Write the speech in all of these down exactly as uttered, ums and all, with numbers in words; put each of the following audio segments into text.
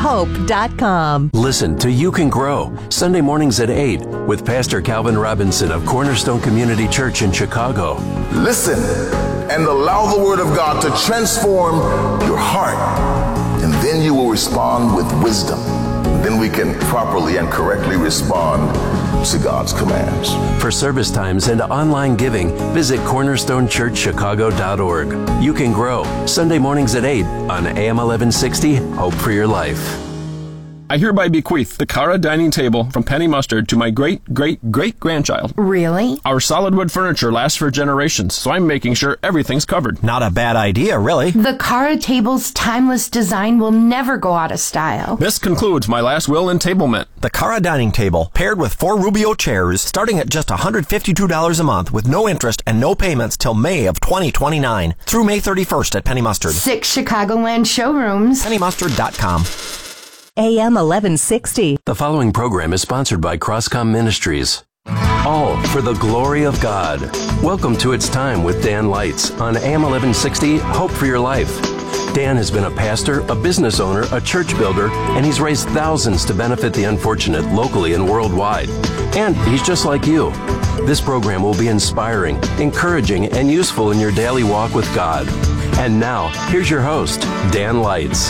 hope dot com. Listen to You Can Grow, Sunday mornings at eight with Pastor Calvin Robinson of Cornerstone Community Church in Chicago. Listen and allow the Word of God to transform your heart, and then you will respond with wisdom. Then we can properly and correctly respond to God's commands. For service times and online giving, visit cornerstone church chicago dot org. You Can Grow, Sunday mornings at eight on A M eleven sixty, Hope for Your Life. I hereby bequeath the Cara dining table from Penny Mustard to my great-great-great-grandchild. Really? Our solid wood furniture lasts for generations, so I'm making sure everything's covered. Not a bad idea, really. The Cara table's timeless design will never go out of style. This concludes my last will and tablement. The Cara dining table, paired with four Rubio chairs, starting at just one hundred fifty-two dollars a month with no interest and no payments till May of twenty twenty-nine. Through May thirty-first at Penny Mustard. Six Chicagoland showrooms. penny mustard dot com. A M eleven sixty. The following program is sponsored by Crosscom Ministries. All for the glory of God. Welcome to It's Time with Dan Lights on A M eleven sixty, Hope for Your Life. Dan has been a pastor, a business owner, a church builder, and he's raised thousands to benefit the unfortunate locally and worldwide. And he's just like you. This program will be inspiring, encouraging, and useful in your daily walk with God. And now, here's your host, Dan Lights.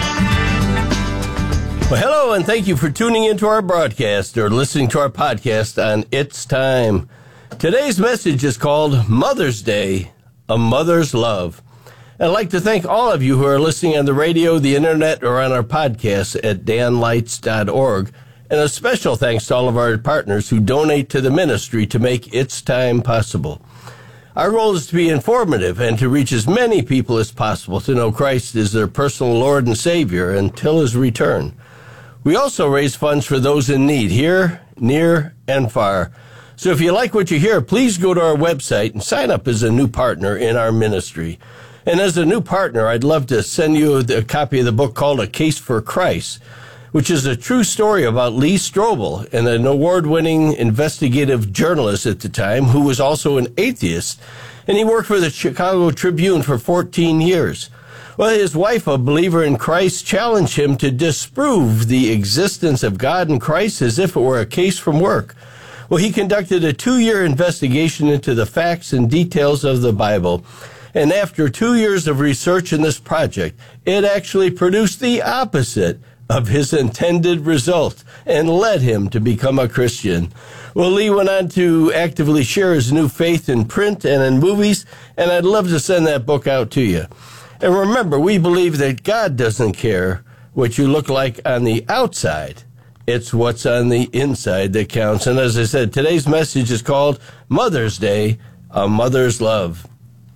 Well, hello, and thank you for tuning into our broadcast or listening to our podcast on It's Time. Today's message is called Mother's Day, A Mother's Love. I'd like to thank all of you who are listening on the radio, the internet, or on our podcast at dan lights dot org. And a special thanks to all of our partners who donate to the ministry to make It's Time possible. Our goal is to be informative and to reach as many people as possible to know Christ as their personal Lord and Savior until His return. We also raise funds for those in need here, near, and far. So if you like what you hear, please go to our website and sign up as a new partner in our ministry. And as a new partner, I'd love to send you a copy of the book called A Case for Christ, which is a true story about Lee Strobel, and an award-winning investigative journalist at the time who was also an atheist. And he worked for the Chicago Tribune for fourteen years. Well, his wife, a believer in Christ, challenged him to disprove the existence of God and Christ as if it were a case from work. Well, he conducted a two-year investigation into the facts and details of the Bible. And after two years of research in this project, it actually produced the opposite of his intended result and led him to become a Christian. Well, Lee went on to actively share his new faith in print and in movies, and I'd love to send that book out to you. And remember, we believe that God doesn't care what you look like on the outside. It's what's on the inside that counts. And as I said, today's message is called Mother's Day, A Mother's Love.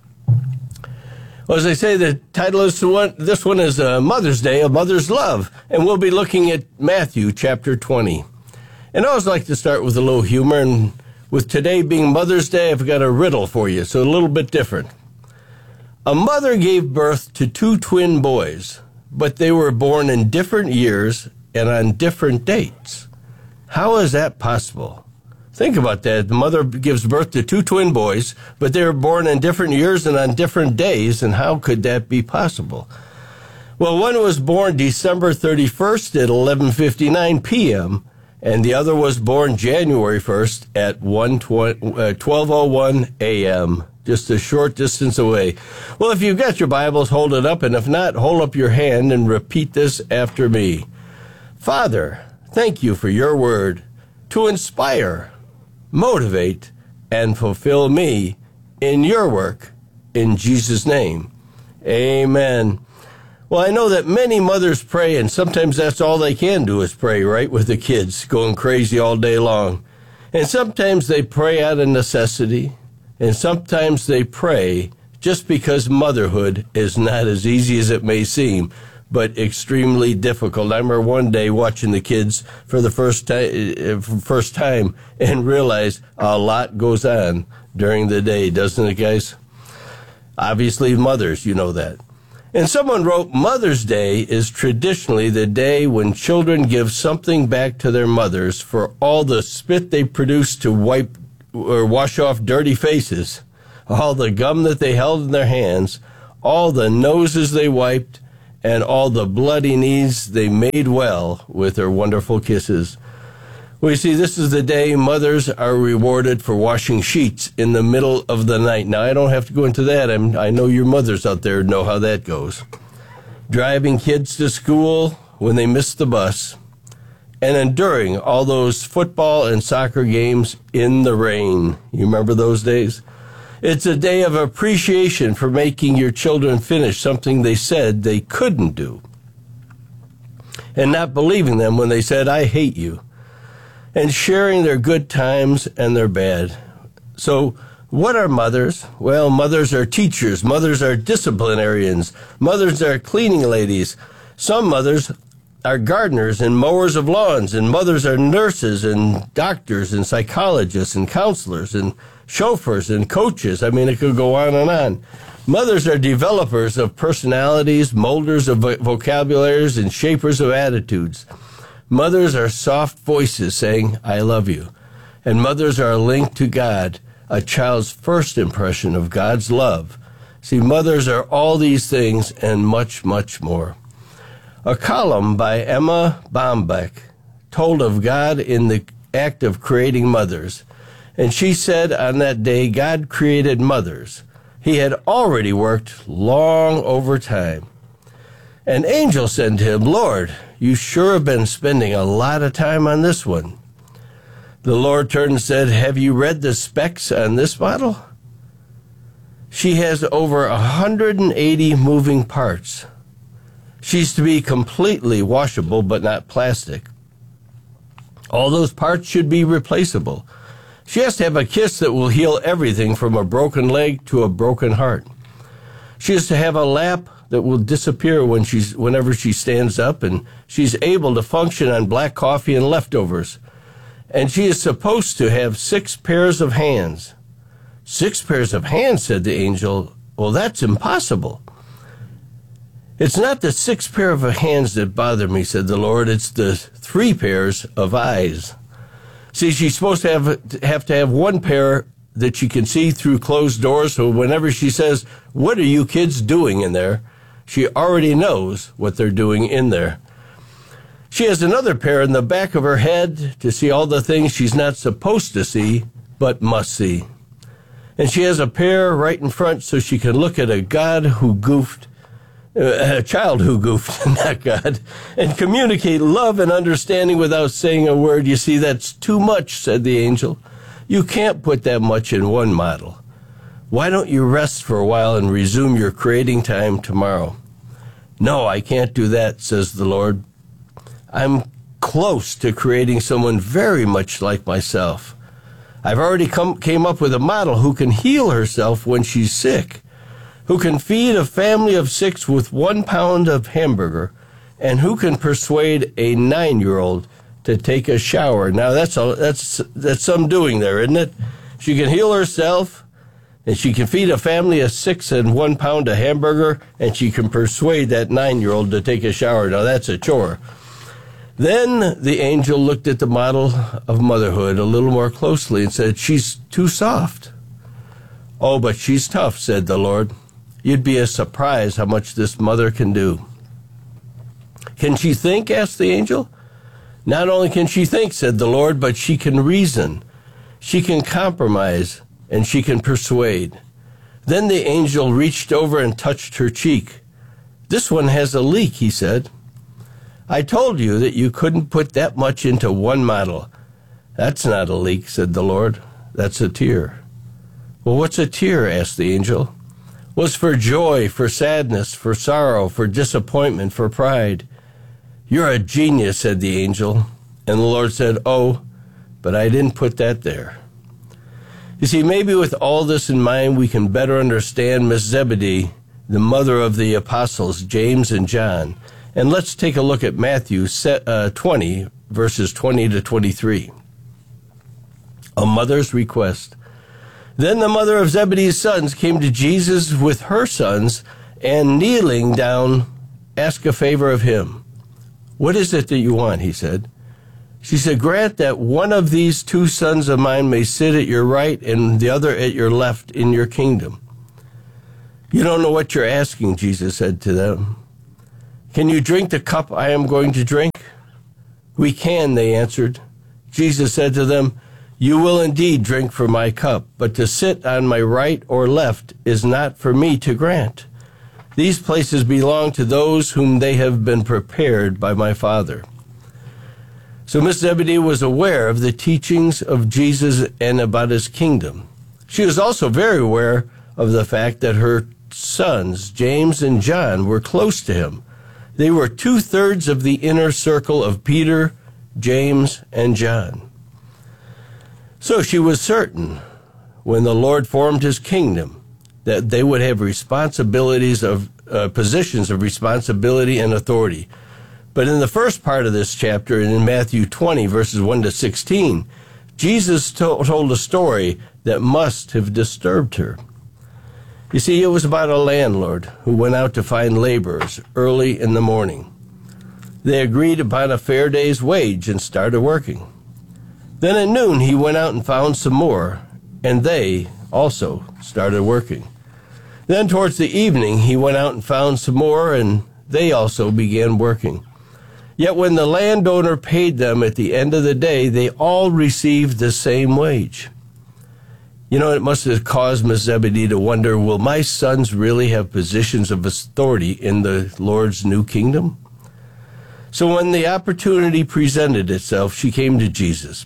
Well, as I say, the title is the one, this one is uh, Mother's Day, A Mother's Love. And we'll be looking at Matthew chapter twenty. And I always like to start with a little humor. And with today being Mother's Day, I've got a riddle for you, so a little bit different. A mother gave birth to two twin boys, but they were born in different years and on different dates. How is that possible? Think about that. The mother gives birth to two twin boys, but they were born in different years and on different days, and how could that be possible? Well, one was born December thirty-first at eleven fifty-nine p.m., and the other was born January first at twelve oh one a.m., just a short distance away. Well, if you've got your Bibles, hold it up, and if not, hold up your hand and repeat this after me. Father, thank you for your word to inspire, motivate, and fulfill me in your work. In Jesus' name, amen. Well, I know that many mothers pray, and sometimes that's all they can do is pray, right, with the kids going crazy all day long. And sometimes they pray out of necessity. And sometimes they pray just because motherhood is not as easy as it may seem, but extremely difficult. I remember one day watching the kids for the first time, first time and realized a lot goes on during the day, doesn't it, guys? Obviously, mothers, you know that. And someone wrote, Mother's Day is traditionally the day when children give something back to their mothers for all the spit they produce to wipe or wash off dirty faces, all the gum that they held in their hands, all the noses they wiped, and all the bloody knees they made well with their wonderful kisses. We see this is the day mothers are rewarded for washing sheets in the middle of the night. Now, I don't have to go into that. I'm, I know your mothers out there know how that goes. Driving kids to school when they miss the bus, and enduring all those football and soccer games in the rain. You remember those days? It's a day of appreciation for making your children finish something they said they couldn't do, and not believing them when they said, I hate you, and sharing their good times and their bad. So what are mothers? Well, mothers are teachers. Mothers are disciplinarians. Mothers are cleaning ladies. Some mothers are gardeners and mowers of lawns, and mothers are nurses and doctors and psychologists and counselors and chauffeurs and coaches. I mean, it could go on and on. Mothers are developers of personalities, molders of vocabularies, and shapers of attitudes. Mothers are soft voices saying, I love you. And mothers are a link to God, a child's first impression of God's love. See, mothers are all these things and much, much more. A column by Emma Bombeck told of God in the act of creating mothers. And she said on that day, God created mothers. He had already worked long over time. An angel said to him, Lord, you sure have been spending a lot of time on this one. The Lord turned and said, have you read the specs on this model? She has over one hundred eighty moving parts. She's to be completely washable, but not plastic. All those parts should be replaceable. She has to have a kiss that will heal everything from a broken leg to a broken heart. She has to have a lap that will disappear when she's, whenever she stands up, and she's able to function on black coffee and leftovers. And she is supposed to have six pairs of hands. Six pairs of hands, said the angel. Well, that's impossible. It's not the six pair of hands that bother me, said the Lord. It's the three pairs of eyes. See, she's supposed to have, have to have one pair that she can see through closed doors, so whenever she says, what are you kids doing in there? She already knows what they're doing in there. She has another pair in the back of her head to see all the things she's not supposed to see, but must see. And she has a pair right in front so she can look at a God who goofed, uh, a child who goofed, not God, and communicate love and understanding without saying a word. You see, that's too much, said the angel. You can't put that much in one model. Why don't you rest for a while and resume your creating time tomorrow? No, I can't do that, says the Lord. I'm close to creating someone very much like myself. I've already come, came up with a model who can heal herself when she's sick, who can feed a family of six with one pound of hamburger, and who can persuade a nine-year-old to take a shower. Now, that's a, that's that's some doing there, isn't it? She can heal herself, and she can feed a family of six and one pound of hamburger, and she can persuade that nine-year-old to take a shower. Now, that's a chore. Then the angel looked at the model of motherhood a little more closely and said, she's too soft. Oh, but she's tough, said the Lord. You'd be a surprise how much this mother can do. Can she think? Asked the angel. Not only can she think, said the Lord, but she can reason. She can compromise, and she can persuade. Then the angel reached over and touched her cheek. This one has a leak, he said. I told you that you couldn't put that much into one model. That's not a leak, said the Lord. That's a tear. Well, what's a tear? Asked the angel. Well, it's for joy, for sadness, for sorrow, for disappointment, for pride. You're a genius, said the angel. And the Lord said, oh, but I didn't put that there. You see, maybe with all this in mind, we can better understand Miss Zebedee, the mother of the apostles, James and John. And let's take a look at Matthew twenty, verses twenty to twenty-three. A mother's request. Then the mother of Zebedee's sons came to Jesus with her sons, and kneeling down, asked a favor of him. What is it that you want? He said. She said, grant that one of these two sons of mine may sit at your right and the other at your left in your kingdom. You don't know what you're asking, Jesus said to them. "Can you drink the cup I am going to drink?" "We can," they answered. Jesus said to them, "You will indeed drink from my cup, but to sit on my right or left is not for me to grant. These places belong to those whom they have been prepared by my Father." So Miss Zebedee was aware of the teachings of Jesus and about his kingdom. She was also very aware of the fact that her sons, James and John, were close to him. They were two-thirds of the inner circle of Peter, James, and John. So she was certain, when the Lord formed his kingdom, that they would have responsibilities of uh, positions of responsibility and authority. But in the first part of this chapter, in Matthew twenty, verses one to sixteen, Jesus to- told a story that must have disturbed her. You see, it was about a landlord who went out to find laborers early in the morning. They agreed upon a fair day's wage and started working. Then at noon he went out and found some more, and they also started working. Then towards the evening he went out and found some more, and they also began working. Yet when the landowner paid them at the end of the day, they all received the same wage. You know, it must have caused Miss Zebedee to wonder, will my sons really have positions of authority in the Lord's new kingdom? So when the opportunity presented itself, she came to Jesus.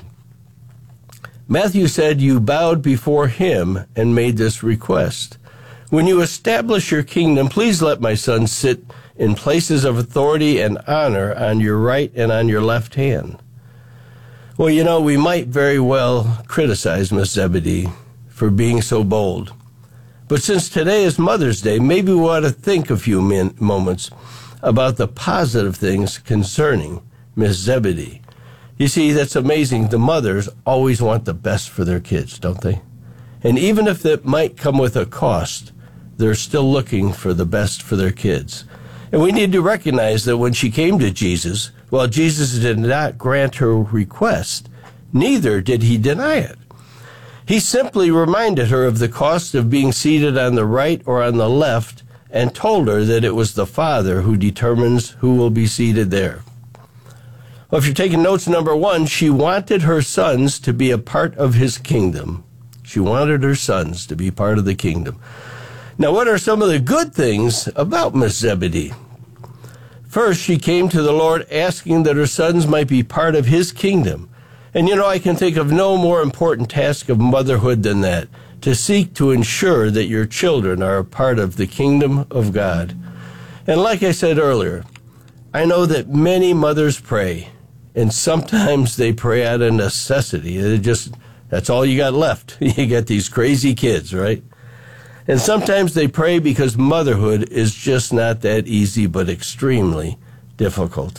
Matthew said, "You bowed before him and made this request. When you establish your kingdom, please let my sons sit in places of authority and honor on your right and on your left hand." Well, you know, we might very well criticize Miss Zebedee for being so bold. But since today is Mother's Day, maybe we ought to think a few min- moments about the positive things concerning Miss Zebedee. You see, that's amazing. The mothers always want the best for their kids, don't they? And even if that might come with a cost, they're still looking for the best for their kids. And we need to recognize that when she came to Jesus, while Jesus did not grant her request, neither did he deny it. He simply reminded her of the cost of being seated on the right or on the left and told her that it was the Father who determines who will be seated there. Well, if you're taking notes, number one, she wanted her sons to be a part of his kingdom. She wanted her sons to be part of the kingdom. Now, what are some of the good things about Miss Zebedee? First, she came to the Lord asking that her sons might be part of his kingdom. And you know, I can think of no more important task of motherhood than that, to seek to ensure that your children are a part of the kingdom of God. And like I said earlier, I know that many mothers pray, and sometimes they pray out of necessity. It just, that's all you got left. You got these crazy kids, right? And sometimes they pray because motherhood is just not that easy, but extremely difficult.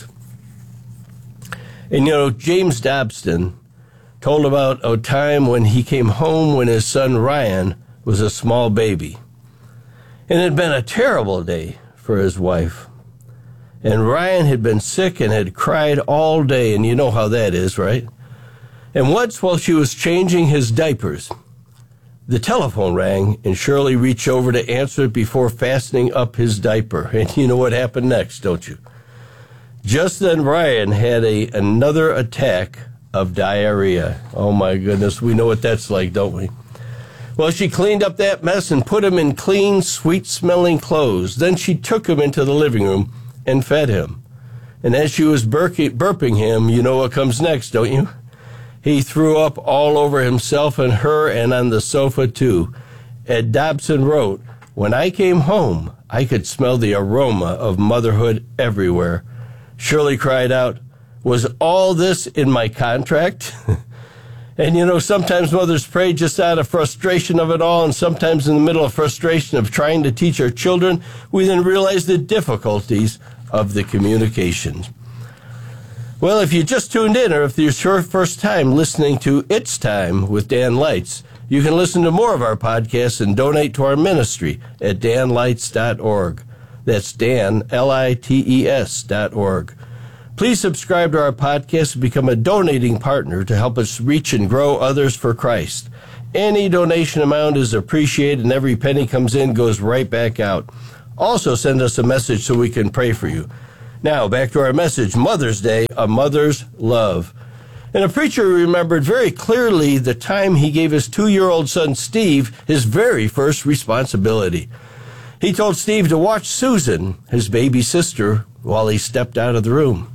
And you know, James Dobson told about a time when he came home when his son Ryan was a small baby. And it had been a terrible day for his wife. And Ryan had been sick and had cried all day, and you know how that is, right? And once while she was changing his diapers, the telephone rang, and Shirley reached over to answer it before fastening up his diaper. And you know what happened next, don't you? Just then, Ryan had a another attack of diarrhea. Oh, my goodness, we know what that's like, don't we? Well, she cleaned up that mess and put him in clean, sweet-smelling clothes. Then she took him into the living room and fed him. And as she was burping him, you know what comes next, don't you? He threw up all over himself and her and on the sofa, too. Ed Dobson wrote, "When I came home, I could smell the aroma of motherhood everywhere." Shirley cried out, "Was all this in my contract?" And, you know, sometimes mothers pray just out of frustration of it all, and sometimes in the middle of frustration of trying to teach our children, we then realize the difficulties of the communication. Well, if you just tuned in, or if it's your first time listening to It's Time with Dan Lights, you can listen to more of our podcasts and donate to our ministry at dan lights dot org. That's Dan, L I T E S dot org. Please subscribe to our podcast and become a donating partner to help us reach and grow others for Christ. Any donation amount is appreciated, and every penny comes in goes right back out. Also, send us a message so we can pray for you. Now, back to our message, Mother's Day, a mother's love. And a preacher remembered very clearly the time he gave his two-year-old son, Steve, his very first responsibility. He told Steve to watch Susan, his baby sister, while he stepped out of the room.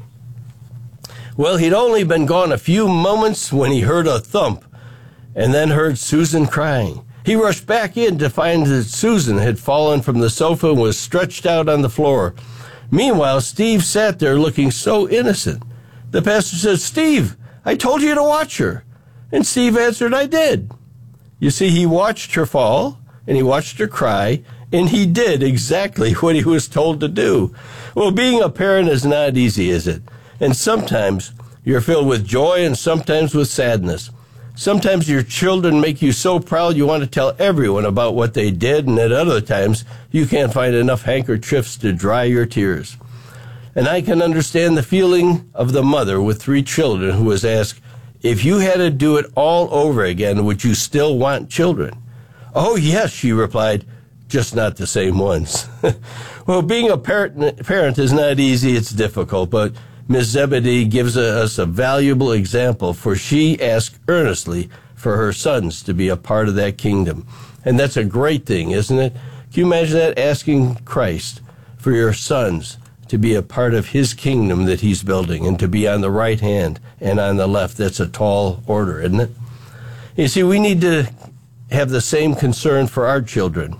Well, he'd only been gone a few moments when he heard a thump and then heard Susan crying. He rushed back in to find that Susan had fallen from the sofa and was stretched out on the floor. Meanwhile, Steve sat there looking so innocent. The pastor said, "Steve, I told you to watch her." And Steve answered, "I did." You see, he watched her fall, and he watched her cry, and he did exactly what he was told to do. Well, being a parent is not easy, is it? And sometimes you're filled with joy and sometimes with sadness. Sometimes your children make you so proud you want to tell everyone about what they did, and at other times you can't find enough handkerchiefs to dry your tears. And I can understand the feeling of the mother with three children who was asked, if you had to do it all over again, would you still want children? "Oh, yes," she replied, "just not the same ones." Well, being a parent, parent is not easy, it's difficult, but Miss Zebedee gives us a valuable example, for she asked earnestly for her sons to be a part of that kingdom. And that's a great thing, isn't it? Can you imagine that, asking Christ for your sons to be a part of his kingdom that he's building and to be on the right hand and on the left? That's a tall order, isn't it? You see, we need to have the same concern for our children.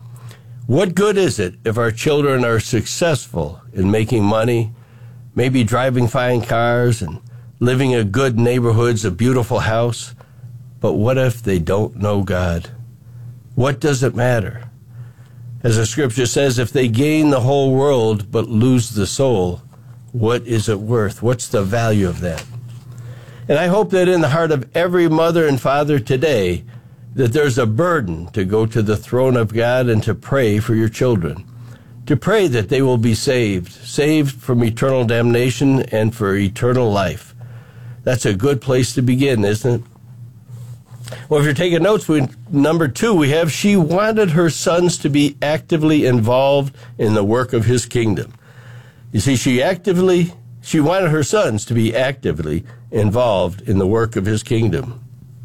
What good is it if our children are successful in making money, maybe driving fine cars and living in good neighborhoods, a beautiful house, but what if they don't know God? What does it matter? As the scripture says, if they gain the whole world but lose the soul, what is it worth? What's the value of that? And I hope that in the heart of every mother and father today, that there's a burden to go to the throne of God and to pray for your children, to pray that they will be saved, saved from eternal damnation and for eternal life. That's a good place to begin, isn't it? Well, if you're taking notes, we, number two, we have she wanted her sons to be actively involved in the work of his kingdom. You see, she actively, she wanted her sons to be actively involved in the work of his kingdom.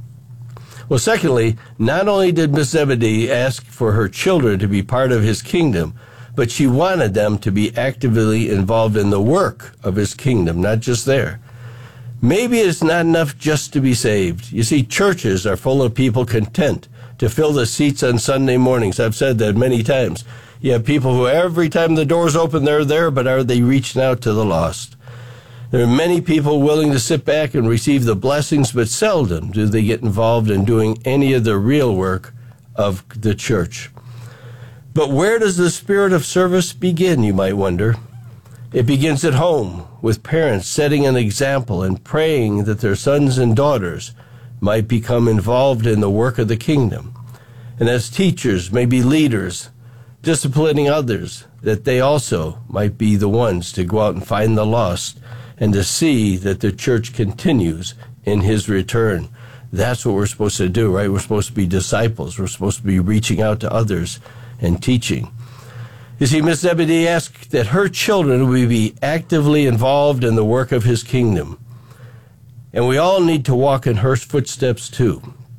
Well, secondly, not only did Miss Zebedee ask for her children to be part of his kingdom, but she wanted them to be actively involved in the work of his kingdom, not just there. Maybe it's not enough just to be saved. You see, churches are full of people content to fill the seats on Sunday mornings. I've said that many times. You have people who every time the doors open, they're there, but are they reaching out to the lost? There are many people willing to sit back and receive the blessings, but seldom do they get involved in doing any of the real work of the church. But where does the spirit of service begin, you might wonder? It begins at home, with parents setting an example and praying that their sons and daughters might become involved in the work of the kingdom. And as teachers, maybe leaders, disciplining others, that they also might be the ones to go out and find the lost and to see that the church continues in his return. That's what we're supposed to do, right? We're supposed to be disciples. We're supposed to be reaching out to others and teaching. You see, Miss Zebedee asked that her children would be actively involved in the work of his kingdom. And we all need to walk in her footsteps too.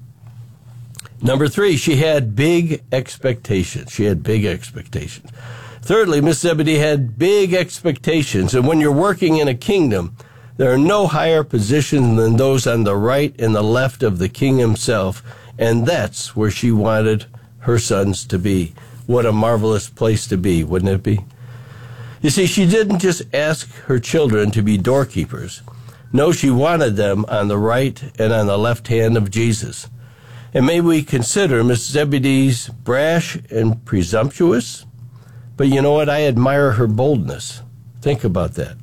Number three, she had big expectations. She had big expectations. Thirdly, Miss Zebedee had big expectations. And when you're working in a kingdom, there are no higher positions than those on the right and the left of the king himself. And that's where she wanted her sons to be. What a marvelous place to be, wouldn't it be? You see, she didn't just ask her children to be doorkeepers. No, she wanted them on the right and on the left hand of Jesus. And may we consider Miss Zebedee's brash and presumptuous? But you know what? I admire her boldness. Think about that.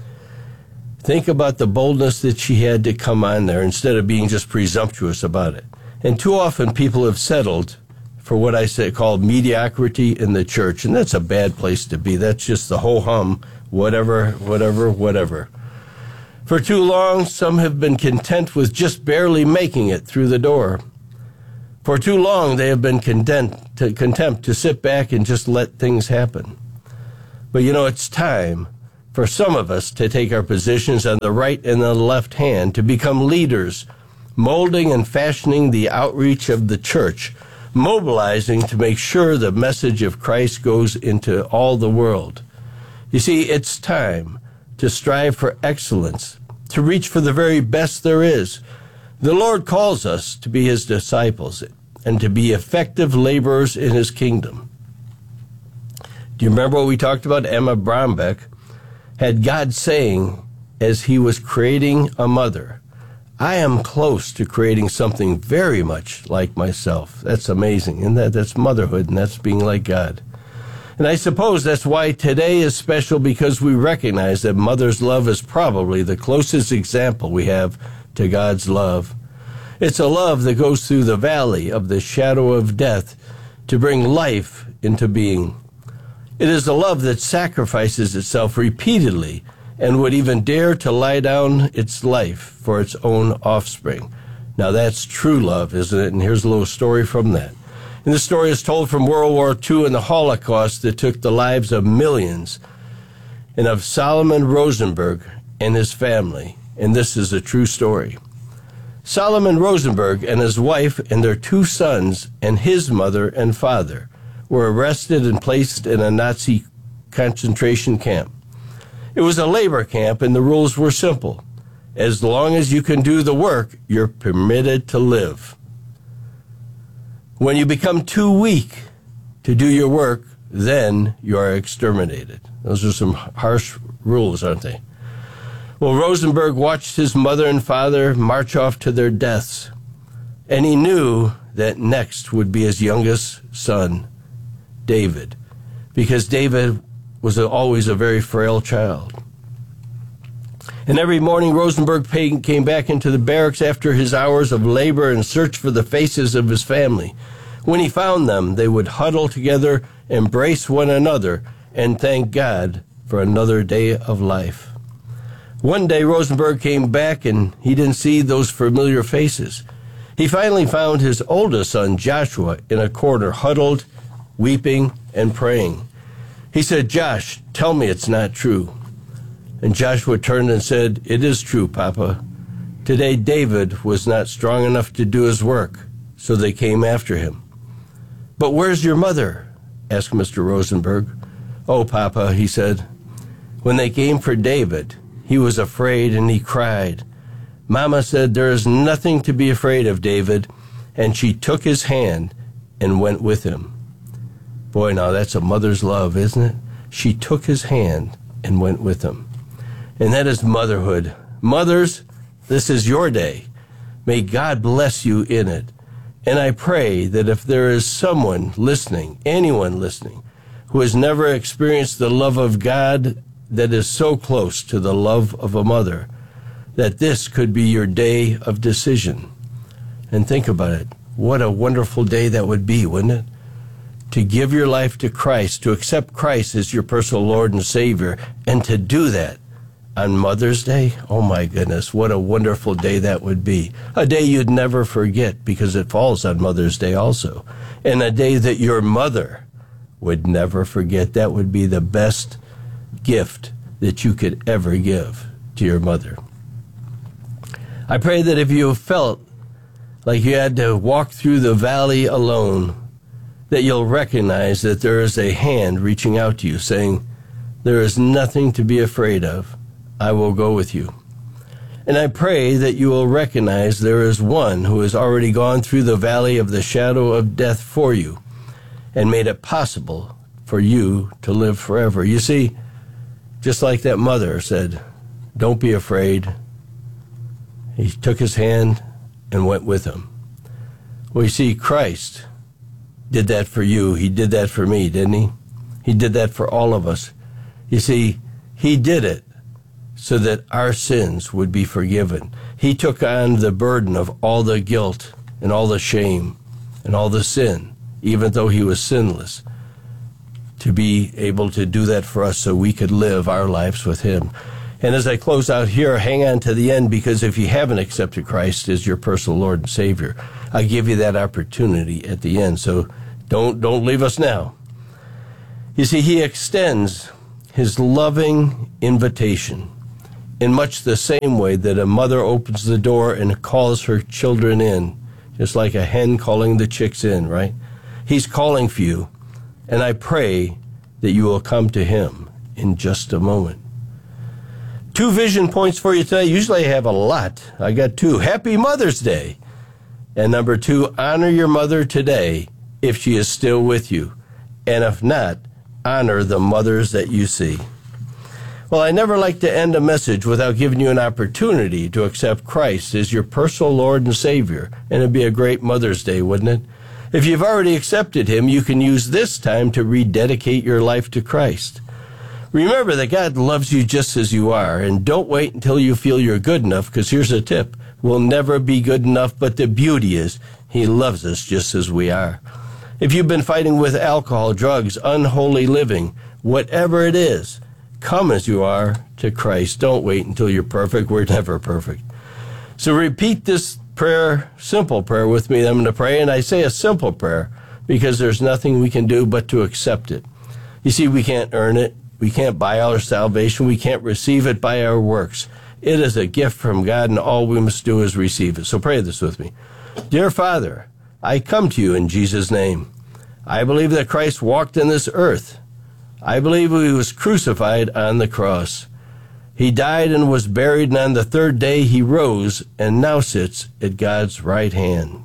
Think about the boldness that she had to come on there instead of being just presumptuous about it. And too often people have settled for what I say called mediocrity in the church, and that's a bad place to be. That's just the ho-hum, whatever, whatever, whatever. For too long, some have been content with just barely making it through the door. For too long, they have been content to, content to sit back and just let things happen. But you know, it's time for for some of us to take our positions on the right and the left hand, to become leaders, molding and fashioning the outreach of the church, mobilizing to make sure the message of Christ goes into all the world. You see, it's time to strive for excellence, to reach for the very best there is. The Lord calls us to be his disciples and to be effective laborers in his kingdom. Do you remember what we talked about? Emma Brombeck had God saying, as he was creating a mother, I am close to creating something very much like myself. That's amazing. And that, that's motherhood, and that's being like God. And I suppose that's why today is special, because we recognize that mother's love is probably the closest example we have to God's love. It's a love that goes through the valley of the shadow of death to bring life into being. It is a love that sacrifices itself repeatedly and would even dare to lie down its life for its own offspring. Now that's true love, isn't it? And here's a little story from that. And this story is told from World War Two and the Holocaust that took the lives of millions, and of Solomon Rosenberg and his family. And this is a true story. Solomon Rosenberg and his wife and their two sons and his mother and father were arrested and placed in a Nazi concentration camp. It was a labor camp, and the rules were simple. As long as you can do the work, you're permitted to live. When you become too weak to do your work, then you are exterminated. Those are some harsh rules, aren't they? Well, Rosenberg watched his mother and father march off to their deaths, and he knew that next would be his youngest son, David, because David was a, always a very frail child. And every morning Rosenberg came back into the barracks after his hours of labor and search for the faces of his family. When he found them, they would huddle together, embrace one another, and thank God for another day of life. One day Rosenberg came back and he didn't see those familiar faces. He finally found his oldest son, Joshua, in a corner, huddled, weeping, and praying. He said, "Josh, tell me it's not true." And Joshua turned and said, "It is true, Papa. Today David was not strong enough to do his work, so they came after him." "But where's your mother?" asked Mister Rosenberg. "Oh, Papa," he said, "when they came for David, he was afraid and he cried. Mama said, 'There is nothing to be afraid of, David,' and she took his hand and went with him." Boy, now that's a mother's love, isn't it? She took his hand and went with him. And that is motherhood. Mothers, this is your day. May God bless you in it. And I pray that if there is someone listening, anyone listening, who has never experienced the love of God that is so close to the love of a mother, that this could be your day of decision. And think about it. What a wonderful day that would be, wouldn't it? To give your life to Christ, to accept Christ as your personal Lord and Savior, and to do that on Mother's Day. Oh my goodness, what a wonderful day that would be. A day you'd never forget because it falls on Mother's Day also. And a day that your mother would never forget. That would be the best gift that you could ever give to your mother. I pray that if you felt like you had to walk through the valley alone, that you'll recognize that there is a hand reaching out to you saying, "There is nothing to be afraid of. I will go with you." And I pray that you will recognize there is one who has already gone through the valley of the shadow of death for you and made it possible for you to live forever. You see, just like that mother said, "Don't be afraid." He took his hand and went with him. Well, you see, Christ did that for you. He did that for me, didn't he? He did that for all of us. You see, he did it so that our sins would be forgiven. He took on the burden of all the guilt and all the shame and all the sin, even though he was sinless, to be able to do that for us so we could live our lives with him. And as I close out here, hang on to the end, because if you haven't accepted Christ as your personal Lord and Savior, I give you that opportunity at the end. So don't don't leave us now. You see, he extends his loving invitation in much the same way that a mother opens the door and calls her children in, just like a hen calling the chicks in, right? He's calling for you, and I pray that you will come to him in just a moment. Two vision points for you today. Usually I have a lot. I got two. Happy Mother's Day. And number two, honor your mother today if she is still with you. And if not, honor the mothers that you see. Well, I never like to end a message without giving you an opportunity to accept Christ as your personal Lord and Savior. And it'd be a great Mother's Day, wouldn't it? If you've already accepted him, you can use this time to rededicate your life to Christ. Remember that God loves you just as you are, and don't wait until you feel you're good enough, because here's a tip. We'll never be good enough, but the beauty is he loves us just as we are. If you've been fighting with alcohol, drugs, unholy living, whatever it is, come as you are to Christ. Don't wait until you're perfect. We're never perfect. So repeat this prayer, simple prayer with me. I'm going to pray, and I say a simple prayer because there's nothing we can do but to accept it. You see, we can't earn it. We can't buy our salvation. We can't receive it by our works. It is a gift from God, and all we must do is receive it. So pray this with me. Dear Father, I come to you in Jesus' name. I believe that Christ walked in this earth. I believe he was crucified on the cross. He died and was buried, and on the third day he rose and now sits at God's right hand.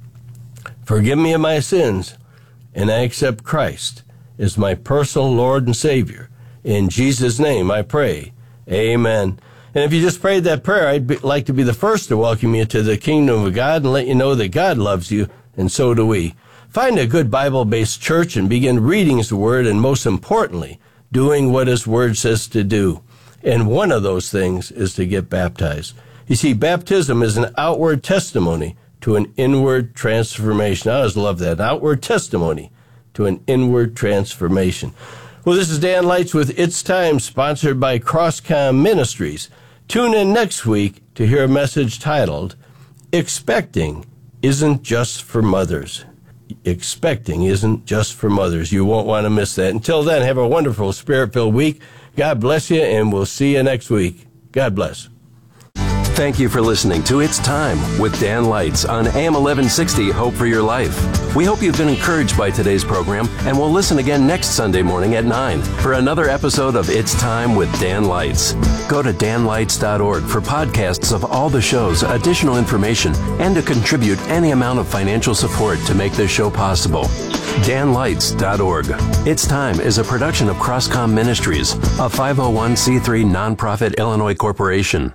Forgive me of my sins, and I accept Christ as my personal Lord and Savior. In Jesus' name I pray. Amen. And if you just prayed that prayer, I'd be, like to be the first to welcome you to the kingdom of God and let you know that God loves you, and so do we. Find a good Bible-based church and begin reading his word, and most importantly, doing what his word says to do. And one of those things is to get baptized. You see, baptism is an outward testimony to an inward transformation. I always love that. An outward testimony to an inward transformation. Well, this is Dan Lights with It's Time, sponsored by CrossCom Ministries. Tune in next week to hear a message titled, Expecting Isn't Just for Mothers. Expecting isn't just for mothers. You won't want to miss that. Until then, have a wonderful Spirit-filled week. God bless you, and we'll see you next week. God bless. Thank you for listening to It's Time with Dan Lights on A M eleven sixty Hope for Your Life. We hope you've been encouraged by today's program, and we'll listen again next Sunday morning at nine for another episode of It's Time with Dan Lights. Go to dan lights dot org for podcasts of all the shows, additional information, and to contribute any amount of financial support to make this show possible. dan lights dot org. It's Time is a production of CrossCom Ministries, a five oh one c three nonprofit Illinois corporation.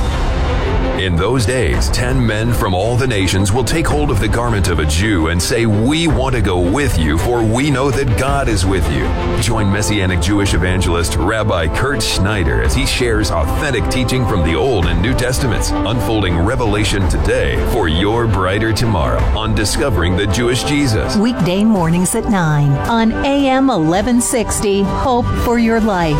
In those days, ten men from all the nations will take hold of the garment of a Jew and say, "We want to go with you, for we know that God is with you." Join Messianic Jewish evangelist Rabbi Kurt Schneider as he shares authentic teaching from the Old and New Testaments, unfolding revelation today for your brighter tomorrow on Discovering the Jewish Jesus. Weekday mornings at nine on A M eleven sixty, Hope for Your Life.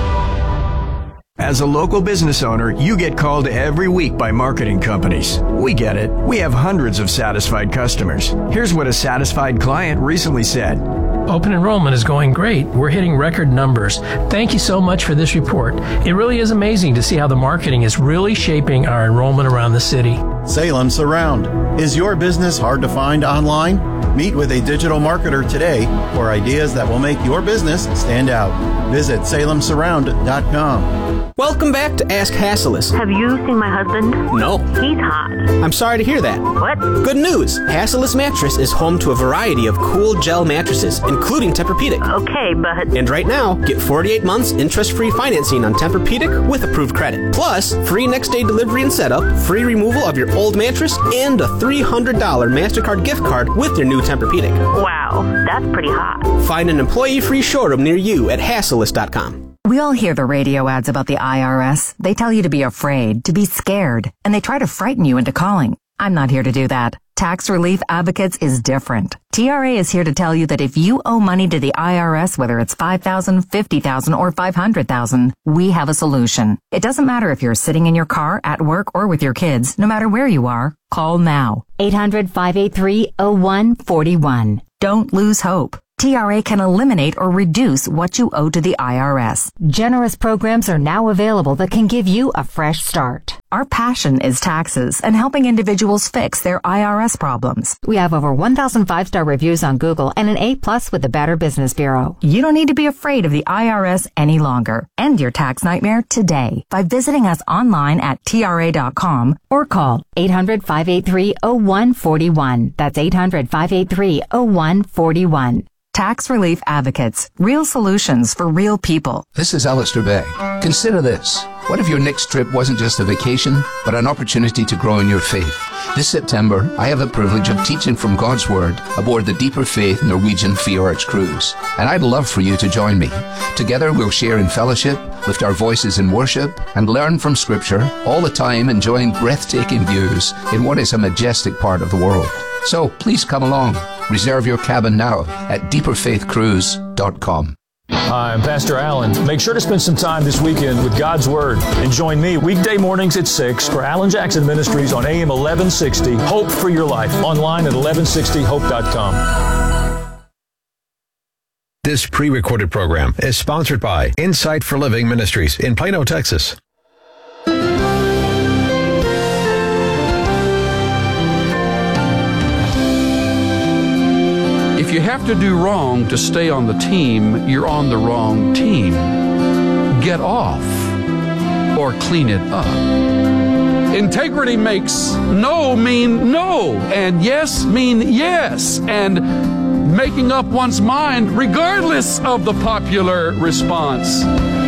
As a local business owner, you get called every week by marketing companies. We get it. We have hundreds of satisfied customers. Here's what a satisfied client recently said. Open enrollment is going great. We're hitting record numbers. Thank you so much for this report. It really is amazing to see how the marketing is really shaping our enrollment around the city. Salem Surround. Is your business hard to find online? Meet with a digital marketer today for ideas that will make your business stand out. Visit salem surround dot com. Welcome back to Ask Hassellus. Have you seen my husband? No. He's hot. I'm sorry to hear that. What? Good news. Hassellus Mattress is home to a variety of cool gel mattresses, including Tempur-Pedic. Okay, but... And right now, get forty-eight months interest-free financing on Tempur-Pedic with approved credit. Plus, free next-day delivery and setup, free removal of your old mattress, and a three hundred dollars MasterCard gift card with your new Tempur-Pedic. Wow, that's pretty hot. Find an employee-free showroom near you at hassellus dot com. We all hear the radio ads about the I R S. They tell you to be afraid, to be scared, and they try to frighten you into calling. I'm not here to do that. Tax Relief Advocates is different. T R A is here to tell you that if you owe money to the I R S, whether it's five thousand dollars, fifty thousand dollars, or five hundred thousand dollars, we have a solution. It doesn't matter if you're sitting in your car, at work, or with your kids. No matter where you are, call now. eight hundred, five eight three, oh one four one. Don't lose hope. T R A can eliminate or reduce what you owe to the I R S. Generous programs are now available that can give you a fresh start. Our passion is taxes and helping individuals fix their I R S problems. We have over one thousand five-star reviews on Google and an A plus with the Better Business Bureau. You don't need to be afraid of the I R S any longer. End your tax nightmare today by visiting us online at T R A dot com or call eight hundred, five eight three, oh one four one. That's eight hundred, five eight three, oh one four one. Tax Relief Advocates. Real solutions for real people. This is Alistair Begg. Consider this. What if your next trip wasn't just a vacation, but an opportunity to grow in your faith? This September, I have the privilege of teaching from God's Word aboard the Deeper Faith Norwegian Fjords cruise. And I'd love for you to join me. Together we'll share in fellowship, lift our voices in worship, and learn from Scripture, all the time enjoying breathtaking views in what is a majestic part of the world. So please come along. Reserve your cabin now at deeper faith cruise dot com. Hi, I'm Pastor Allen. Make sure to spend some time this weekend with God's Word and join me weekday mornings at six for Alan Jackson Ministries on A M eleven sixty, Hope for Your Life, online at eleven sixty hope dot com. This pre-recorded program is sponsored by Insight for Living Ministries in Plano, Texas. If you have to do wrong to stay on the team, you're on the wrong team. Get off or clean it up. Integrity makes no mean no, and yes mean yes, and making up one's mind regardless of the popular response.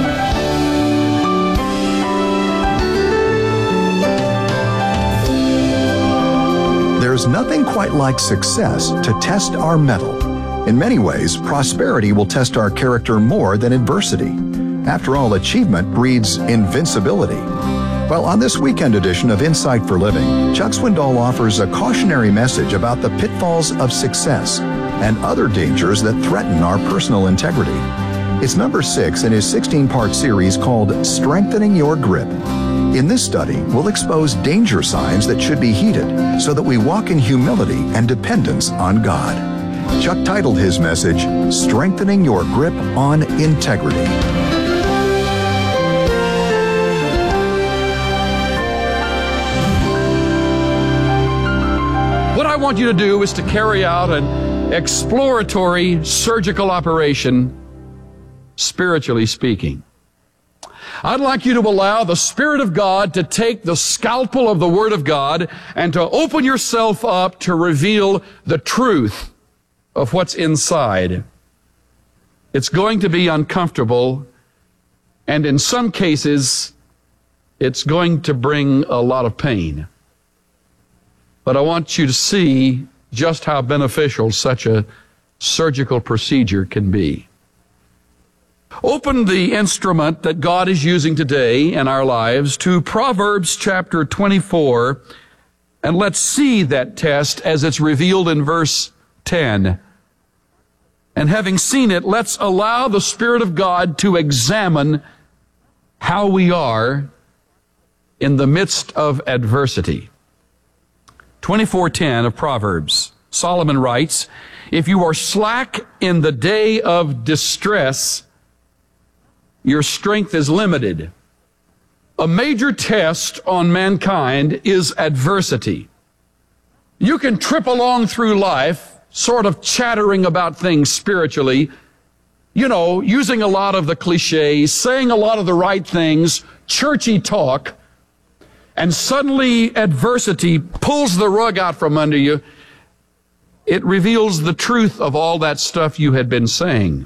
There's nothing quite like success to test our mettle. In many ways, prosperity will test our character more than adversity. After all, achievement breeds invincibility. Well, on this weekend edition of Insight for Living, Chuck Swindoll offers a cautionary message about the pitfalls of success and other dangers that threaten our personal integrity. It's number six in his sixteen-part series called Strengthening Your Grip. In this study, we'll expose danger signs that should be heeded so that we walk in humility and dependence on God. Chuck titled his message, Strengthening Your Grip on Integrity. What I want you to do is to carry out an exploratory surgical operation, spiritually speaking. I'd like you to allow the Spirit of God to take the scalpel of the Word of God and to open yourself up to reveal the truth of what's inside. It's going to be uncomfortable, and in some cases, it's going to bring a lot of pain. But I want you to see just how beneficial such a surgical procedure can be. Open the instrument that God is using today in our lives to Proverbs chapter twenty-four, and let's see that test as it's revealed in verse ten. And having seen it, let's allow the Spirit of God to examine how we are in the midst of adversity. twenty-four ten of Proverbs, Solomon writes, "If you are slack in the day of distress, your strength is limited." A major test on mankind is adversity. You can trip along through life, sort of chattering about things spiritually, you know, using a lot of the cliches, saying a lot of the right things, churchy talk, and suddenly adversity pulls the rug out from under you. It reveals the truth of all that stuff you had been saying.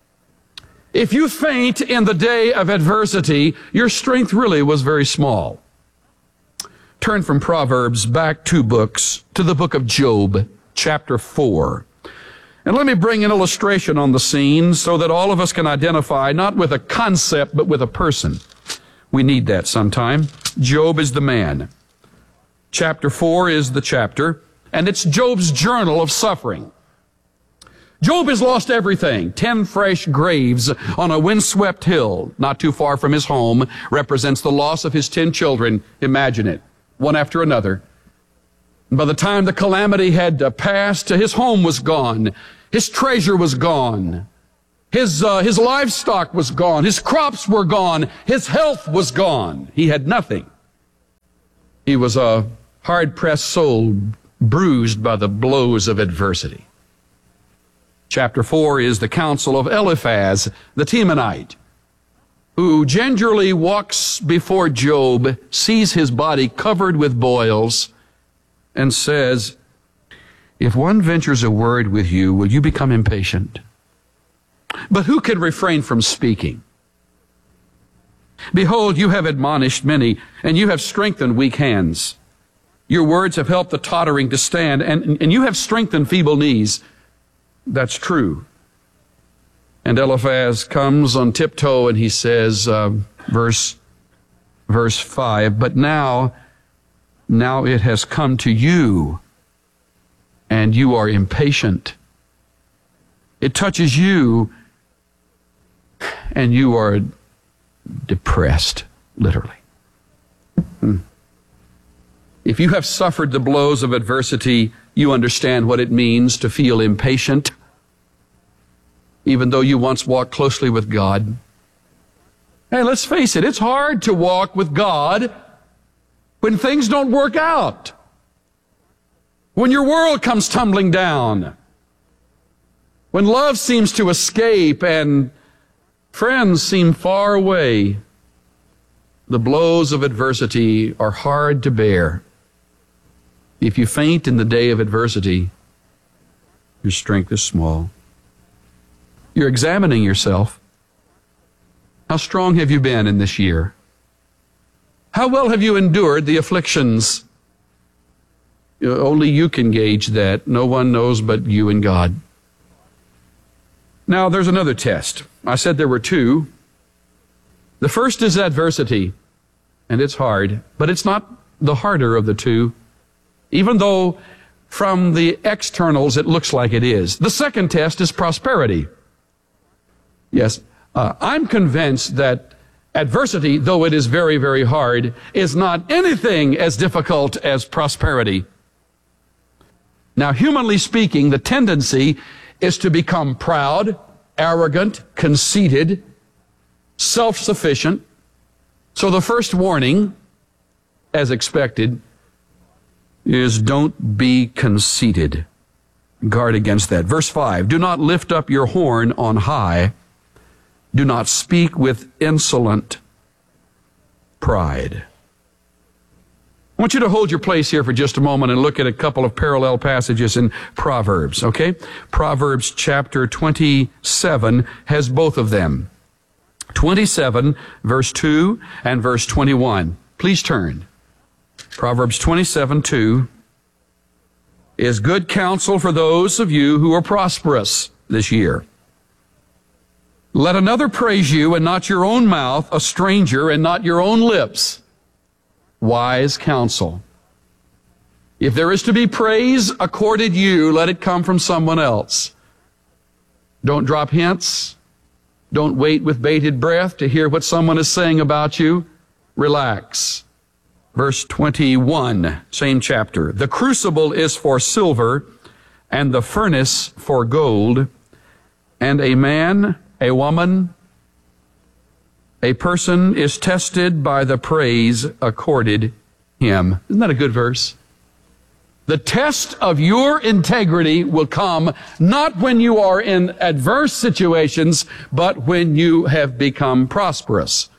If you faint in the day of adversity, your strength really was very small. Turn from Proverbs back two books to the book of Job, chapter four. And let me bring an illustration on the scene so that all of us can identify not with a concept, but with a person. We need that sometime. Job is the man. Chapter four is the chapter, and it's Job's journal of suffering. Job has lost everything. Ten fresh graves on a windswept hill, not too far from his home, represents the loss of his ten children. Imagine it, one after another. And by the time the calamity had uh, passed, his home was gone. His treasure was gone. His, uh, his livestock was gone. His crops were gone. His health was gone. He had nothing. He was a hard-pressed soul, bruised by the blows of adversity. Chapter four is the counsel of Eliphaz, the Temanite, who gingerly walks before Job, sees his body covered with boils, and says, "If one ventures a word with you, will you become impatient? But who can refrain from speaking? Behold, you have admonished many, and you have strengthened weak hands. Your words have helped the tottering to stand, and, and you have strengthened feeble knees." That's true. And Eliphaz comes on tiptoe and he says, uh, verse, verse five, "But now, now it has come to you, and you are impatient. It touches you, and you are depressed," literally. Hmm. If you have suffered the blows of adversity, you understand what it means to feel impatient, even though you once walked closely with God. Hey, let's face it, it's hard to walk with God when things don't work out, when your world comes tumbling down, when love seems to escape and friends seem far away. The blows of adversity are hard to bear. If you faint in the day of adversity, your strength is small. You're examining yourself. How strong have you been in this year? How well have you endured the afflictions? You know, only you can gauge that. No one knows but you and God. Now, there's another test. I said there were two. The first is adversity, and it's hard, but it's not the harder of the two, even though from the externals it looks like it is. The second test is prosperity. Yes, uh, I'm convinced that adversity, though it is very, very hard, is not anything as difficult as prosperity. Now, humanly speaking, the tendency is to become proud, arrogant, conceited, self-sufficient. So the first warning, as expected, is don't be conceited. Guard against that. Verse five, "Do not lift up your horn on high. Do not speak with insolent pride." I want you to hold your place here for just a moment and look at a couple of parallel passages in Proverbs, okay? Proverbs chapter twenty-seven has both of them. twenty-seven, verse two and verse twenty-one. Please turn. Proverbs twenty-seven, two is good counsel for those of you who are prosperous this year. "Let another praise you and not your own mouth, a stranger and not your own lips." Wise counsel. If there is to be praise accorded you, let it come from someone else. Don't drop hints. Don't wait with bated breath to hear what someone is saying about you. Relax. Verse twenty-one, same chapter. "The crucible is for silver, and the furnace for gold, and a man, a woman, a person is tested by the praise accorded him." Isn't that a good verse? The test of your integrity will come not when you are in adverse situations, but when you have become prosperous.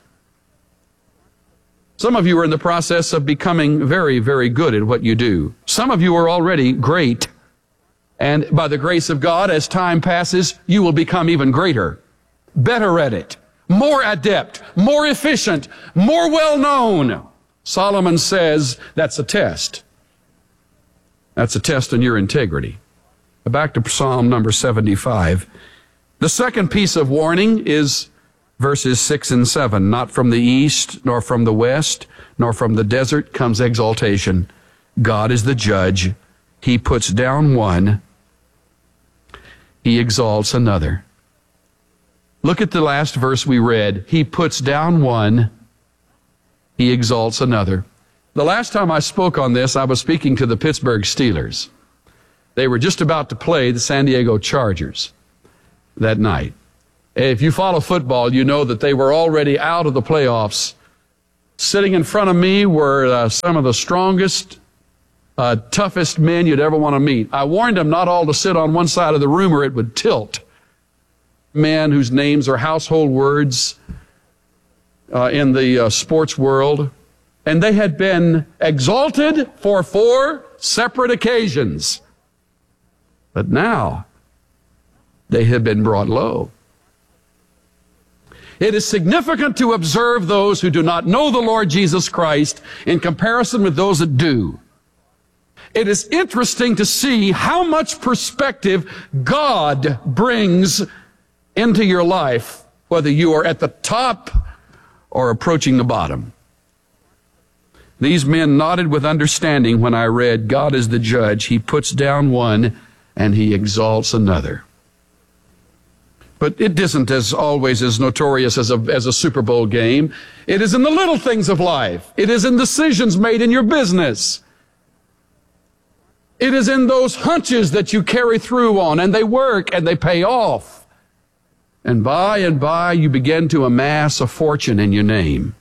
Some of you are in the process of becoming very, very good at what you do. Some of you are already great. And by the grace of God, as time passes, you will become even greater, better at it, more adept, more efficient, more well-known. Solomon says that's a test. That's a test on your integrity. Back to Psalm number seventy-five. The second piece of warning is verses six and seven. "Not from the east, nor from the west, nor from the desert comes exaltation. God is the judge. He puts down one. He exalts another." Look at the last verse we read. He puts down one. He exalts another. The last time I spoke on this, I was speaking to the Pittsburgh Steelers. They were just about to play the San Diego Chargers that night. If you follow football, you know that they were already out of the playoffs. Sitting in front of me were uh, some of the strongest, uh, toughest men you'd ever want to meet. I warned them not all to sit on one side of the room or it would tilt. Men whose names are household words uh, in the uh, sports world. And they had been exalted for four separate occasions. But now, they have been brought low. It is significant to observe those who do not know the Lord Jesus Christ in comparison with those that do. It is interesting to see how much perspective God brings into your life, whether you are at the top or approaching the bottom. These men nodded with understanding when I read, God is the judge. He puts down one and he exalts another. But it isn't as always as notorious as a, as a Super Bowl game. It is in the little things of life. It is in decisions made in your business. It is in those hunches that you carry through on, and they work and they pay off. And by and by, you begin to amass a fortune in your name.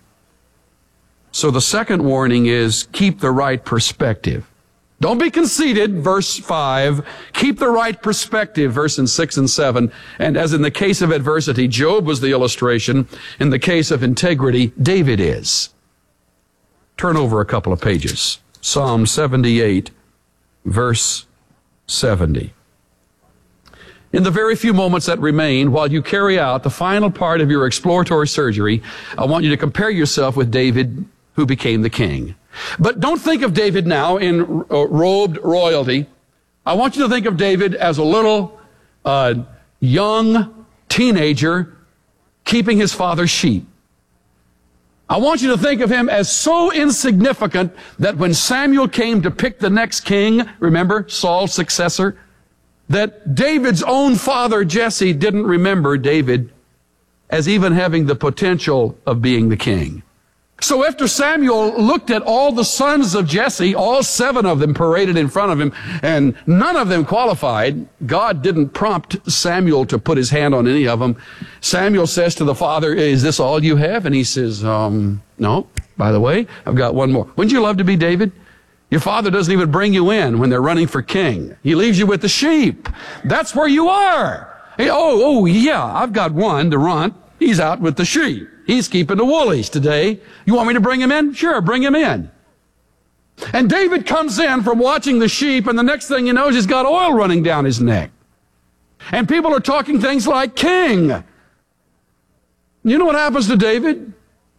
So the second warning is keep the right perspective. Don't be conceited, verse five. Keep the right perspective, verses six and seven. And as in the case of adversity, Job was the illustration. In the case of integrity, David is. Turn over a couple of pages. Psalm seventy-eight, verse seventy. In the very few moments that remain, while you carry out the final part of your exploratory surgery, I want you to compare yourself with David, who became the king. But don't think of David now in uh, robed royalty. I want you to think of David as a little uh, young teenager keeping his father's sheep. I want you to think of him as so insignificant that when Samuel came to pick the next king, remember, Saul's successor, that David's own father, Jesse, didn't remember David as even having the potential of being the king. So after Samuel looked at all the sons of Jesse, all seven of them paraded in front of him, and none of them qualified, God didn't prompt Samuel to put his hand on any of them. Samuel says to the father, is this all you have? And he says, um, no, by the way, I've got one more. Wouldn't you love to be David? Your father doesn't even bring you in when they're running for king. He leaves you with the sheep. That's where you are. Hey, oh, oh, yeah, I've got one, Durant. He's out with the sheep. He's keeping the woolies today. You want me to bring him in? Sure, bring him in. And David comes in from watching the sheep, and the next thing he knows, he's got oil running down his neck. And people are talking things like king. You know what happens to David?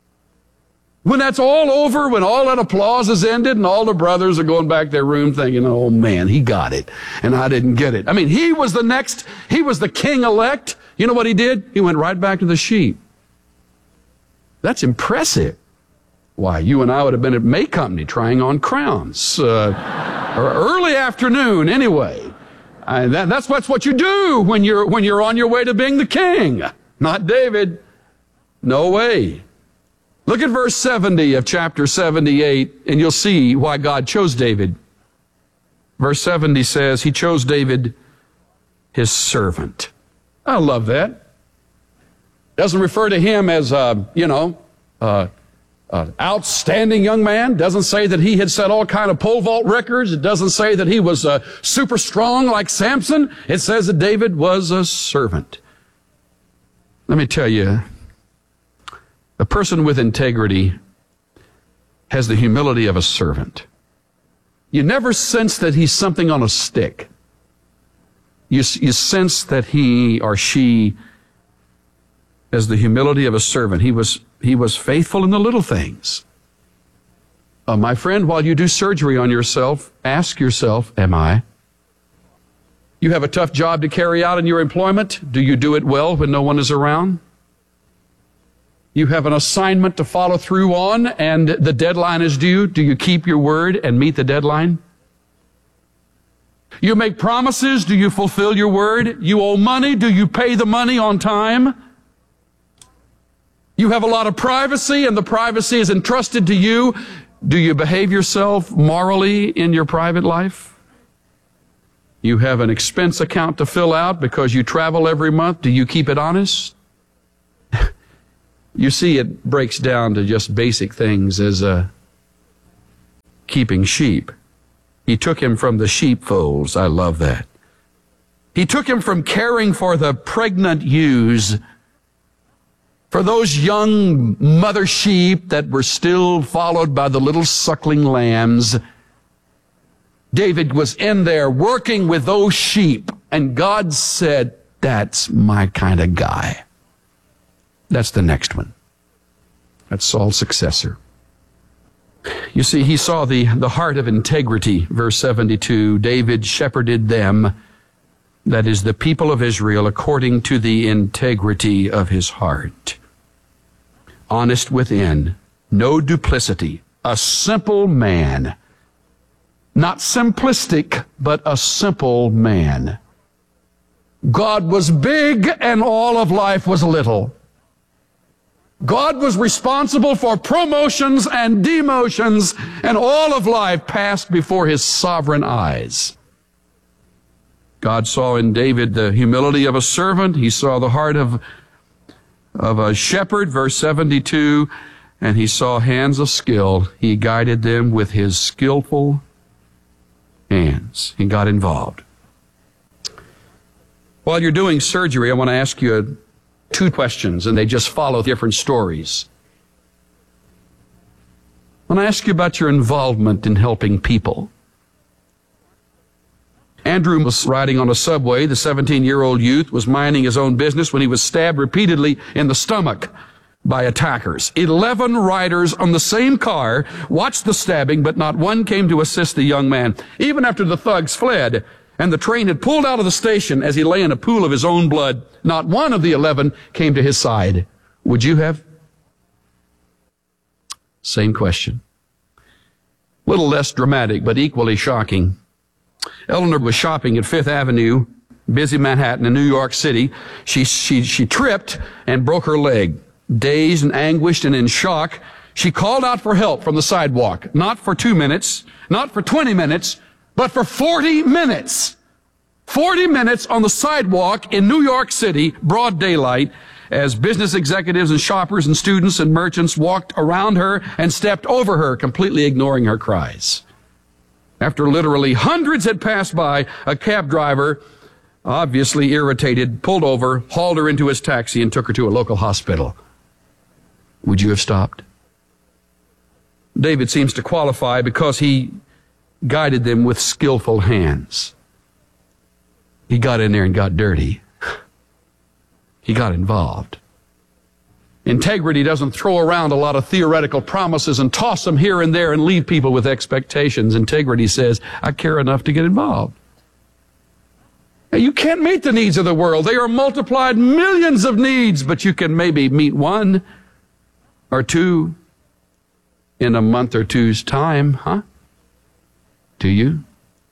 When that's all over, when all that applause is ended, and all the brothers are going back to their room thinking, oh man, he got it, and I didn't get it. I mean, he was the next, he was the king-elect. You know what he did? He went right back to the sheep. That's impressive. Why, you and I would have been at May Company trying on crowns. Uh, or early afternoon, anyway. Uh, that, that's, that's what you do when you're, when you're on your way to being the king. Not David. No way. Look at verse seventy of chapter seventy-eight, and you'll see why God chose David. Verse seventy says, he chose David, his servant. I love that. Doesn't refer to him as, uh, you know, uh, uh, outstanding young man. Doesn't say that he had set all kind of pole vault records. It doesn't say that he was uh, super strong like Samson. It says that David was a servant. Let me tell you, a person with integrity has the humility of a servant. You never sense that he's something on a stick. You, you sense that he or she has the humility of a servant. He was, he was faithful in the little things. Uh, my friend, while you do surgery on yourself, ask yourself, am I? You have a tough job to carry out in your employment. Do you do it well when no one is around? You have an assignment to follow through on, and the deadline is due. Do you keep your word and meet the deadline? You make promises. Do you fulfill your word? You owe money. Do you pay the money on time? You have a lot of privacy, and the privacy is entrusted to you. Do you behave yourself morally in your private life? You have an expense account to fill out because you travel every month. Do you keep it honest? You see, it breaks down to just basic things as uh, keeping sheep. He took him from the sheepfolds. I love that. He took him from caring for the pregnant ewes, for those young mother sheep that were still followed by the little suckling lambs. David was in there working with those sheep, and God said, that's my kind of guy. That's the next one. That's Saul's successor. You see, he saw the, the heart of integrity, verse seventy-two. David shepherded them, that is, the people of Israel, according to the integrity of his heart. Honest within, no duplicity, a simple man. Not simplistic, but a simple man. God was big and all of life was little. God was responsible for promotions and demotions, and all of life passed before his sovereign eyes. God saw in David the humility of a servant. He saw the heart of, of a shepherd, verse seventy-two, and he saw hands of skill. He guided them with his skillful hands. He got involved. While you're doing surgery, I want to ask you a two questions, and they just follow different stories. I want to ask you about your involvement in helping people. Andrew was riding on a subway. The seventeen-year-old youth was minding his own business when he was stabbed repeatedly in the stomach by attackers. Eleven riders on the same car watched the stabbing, but not one came to assist the young man. Even after the thugs fled, and the train had pulled out of the station as he lay in a pool of his own blood, not one of the eleven came to his side. Would you have? Same question. A little less dramatic, but equally shocking. Eleanor was shopping at Fifth Avenue, busy Manhattan in New York City. She, she, she tripped and broke her leg. Dazed and anguished and in shock, she called out for help from the sidewalk. Not for two minutes, not for twenty minutes, but for forty minutes. forty minutes on the sidewalk in New York City, broad daylight, as business executives and shoppers and students and merchants walked around her and stepped over her, completely ignoring her cries. After literally hundreds had passed by, a cab driver, obviously irritated, pulled over, hauled her into his taxi, and took her to a local hospital. Would you have stopped? David seems to qualify because he guided them with skillful hands. He got in there and got dirty. He got involved. Integrity doesn't throw around a lot of theoretical promises and toss them here and there and leave people with expectations. Integrity says, I care enough to get involved. Now, you can't meet the needs of the world. They are multiplied millions of needs, but you can maybe meet one or two in a month or two's time, huh? Do you?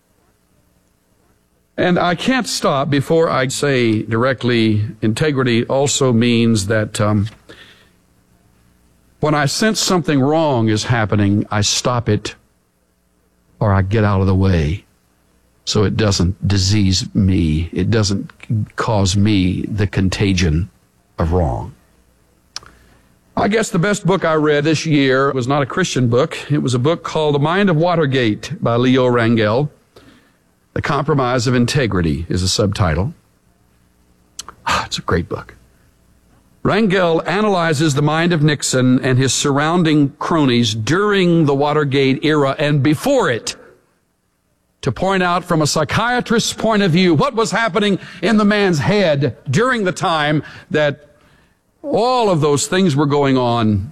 And I can't stop before I say directly, integrity also means that um, when I sense something wrong is happening, I stop it or I get out of the way so it doesn't disease me. It doesn't cause me the contagion of wrong. I guess the best book I read this year was not a Christian book. It was a book called The Mind of Watergate by Leo Rangel. The Compromise of Integrity is a subtitle. Ah, it's a great book. Rangel analyzes the mind of Nixon and his surrounding cronies during the Watergate era and before it, to point out from a psychiatrist's point of view what was happening in the man's head during the time that all of those things were going on.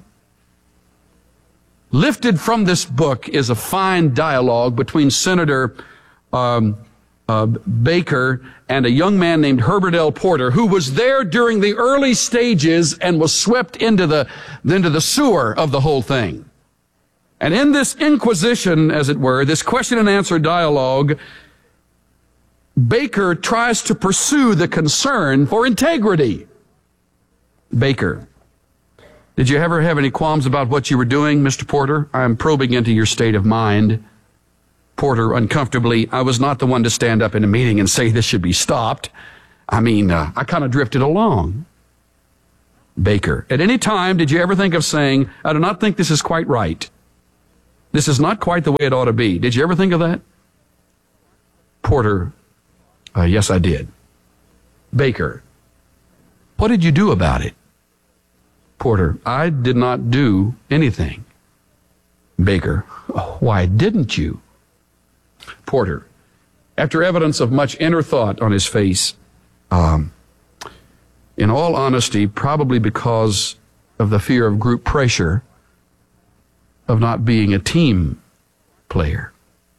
Lifted from this book is a fine dialogue between Senator um, uh, Baker and a young man named Herbert L. Porter, who was there during the early stages and was swept into the, into the sewer of the whole thing. And in this inquisition, as it were, this question and answer dialogue, Baker tries to pursue the concern for integrity. Baker, did you ever have any qualms about what you were doing, Mister Porter? I'm probing into your state of mind. Porter uncomfortably. I was not the one to stand up in a meeting and say this should be stopped. I mean, uh, I kind of drifted along. Baker, at any time did you ever think of saying, I do not think this is quite right. This is not quite the way it ought to be. Did you ever think of that? Porter, uh, yes, I did. Baker, what did you do about it? Porter, I did not do anything. Baker, why didn't you? Porter, after evidence of much inner thought on his face, um, in all honesty, probably because of the fear of group pressure of not being a team player.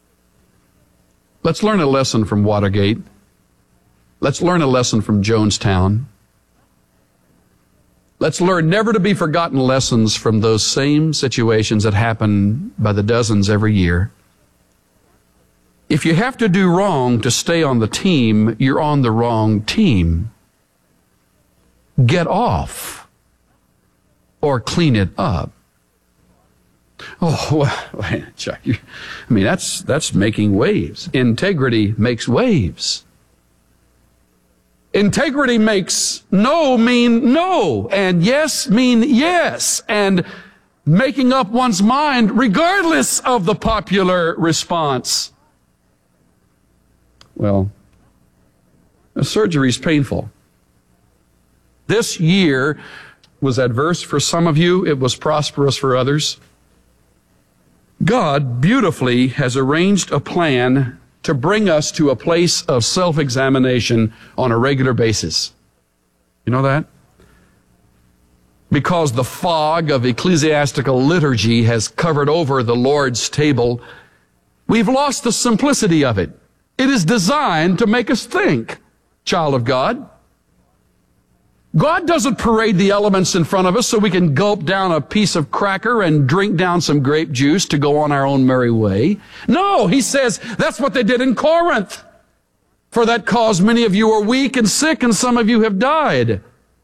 Let's learn a lesson from Watergate. Let's learn a lesson from Jonestown. Let's learn never to be forgotten lessons from those same situations that happen by the dozens every year. If you have to do wrong to stay on the team, you're on the wrong team. Get off or clean it up. Oh, well, Chuck, you, I mean, that's, that's making waves. Integrity makes waves. Integrity makes no mean no, and yes mean yes, and making up one's mind regardless of the popular response. Well, a surgery is painful. This year was adverse for some of you. It was prosperous for others. God beautifully has arranged a plan to bring us to a place of self-examination on a regular basis. You know that? Because the fog of ecclesiastical liturgy has covered over the Lord's table, we've lost the simplicity of it. It is designed to make us think, child of God. God doesn't parade the elements in front of us so we can gulp down a piece of cracker and drink down some grape juice to go on our own merry way. No, he says that's what they did in Corinth. For that cause many of you are weak and sick, and some of you have died.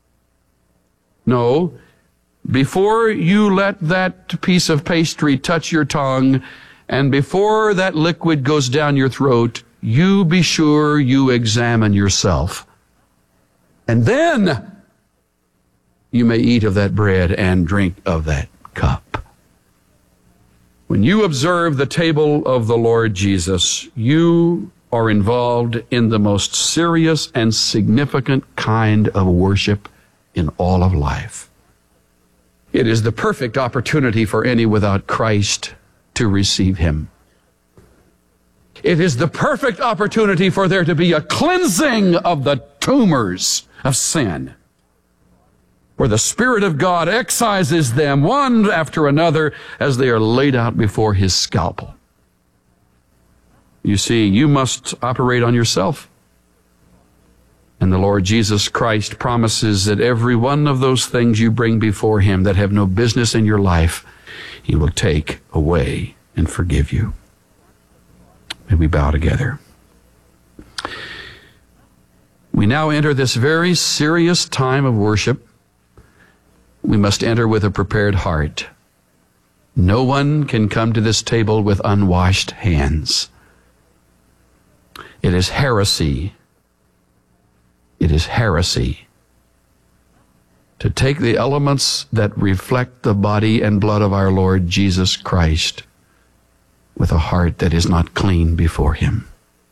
No, before you let that piece of pastry touch your tongue, and before that liquid goes down your throat, you be sure you examine yourself. And then you may eat of that bread and drink of that cup. When you observe the table of the Lord Jesus, you are involved in the most serious and significant kind of worship in all of life. It is the perfect opportunity for any without Christ to receive Him. It is the perfect opportunity for there to be a cleansing of the tumors of sin, where the Spirit of God excises them one after another as they are laid out before His scalpel. You see, you must operate on yourself. And the Lord Jesus Christ promises that every one of those things you bring before Him that have no business in your life, He will take away and forgive you. May we bow together. We now enter this very serious time of worship. We must enter with a prepared heart. No one can come to this table with unwashed hands. It is heresy. It is heresy to take the elements that reflect the body and blood of our Lord Jesus Christ with a heart that is not clean before Him.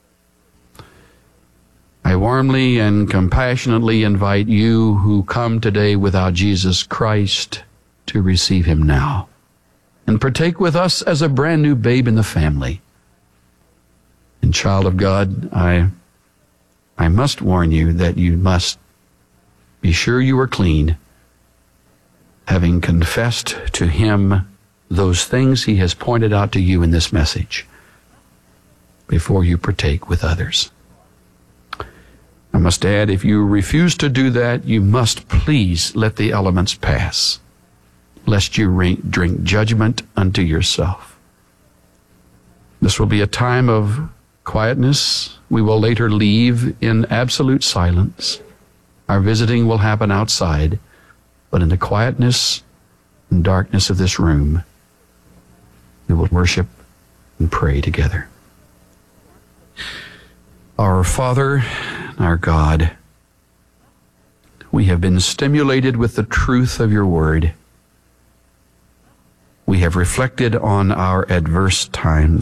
I warmly and compassionately invite you who come today without Jesus Christ to receive Him now and partake with us as a brand new babe in the family. And child of God, I, I must warn you that you must be sure you are clean, having confessed to Him those things He has pointed out to you in this message before you partake with others. I must add, if you refuse to do that, you must please let the elements pass, lest you drink judgment unto yourself. This will be a time of quietness. We will later leave in absolute silence. Our visiting will happen outside, but in the quietness and darkness of this room, we will worship and pray together. Our Father, our God, we have been stimulated with the truth of your word. We have reflected on our adverse times.